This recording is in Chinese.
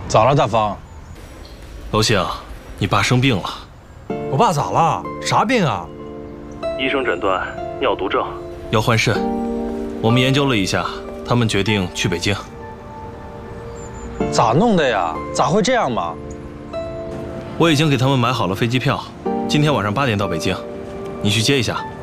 咋了，大方？ 娄星，你爸生病了。 我爸咋了？啥病啊？ 医生诊断尿毒症，要换肾。我们研究了一下，他们决定去北京。 咋弄的呀？咋会这样嘛？ 我已经给他们买好了飞机票，今天晚上8点到北京，你去接一下。